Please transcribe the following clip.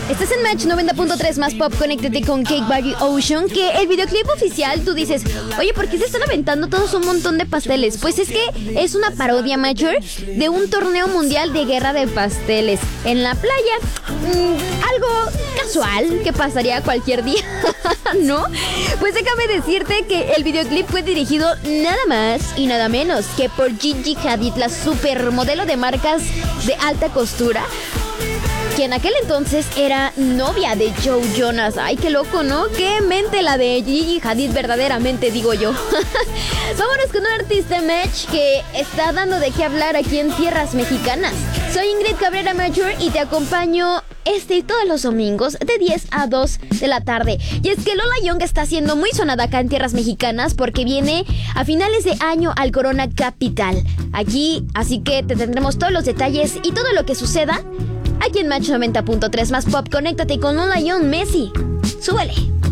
Estás en Match 90.3 más pop, conéctate con Cake Body Ocean. Que el videoclip oficial, tú dices, oye, ¿por qué se están aventando todos un montón de pasteles? Pues es que es una parodia mayor de un torneo mundial de guerra de pasteles en la playa. Algo casual que pasaría cualquier día, ¿no? Pues déjame decirte que el videoclip fue dirigido nada más y nada menos que por Gigi Hadid, la supermodelo de marcas de alta costura, que en aquel entonces era novia de Joe Jonas. Ay, qué loco, ¿no? Qué mente la de Gigi Hadid, verdaderamente, digo yo. Vámonos con un artista Match que está dando de qué hablar aquí en tierras mexicanas. Soy Ingrid Cabrera Mature y te acompaño y todos los domingos de 10 a 2 de la tarde. Y es que Lola Young está siendo muy sonada acá en tierras mexicanas porque viene a finales de año al Corona Capital. Aquí, así que te tendremos todos los detalles y todo lo que suceda aquí en Match 90.3 más pop. Conéctate con Lola Young, Messi. Súbele.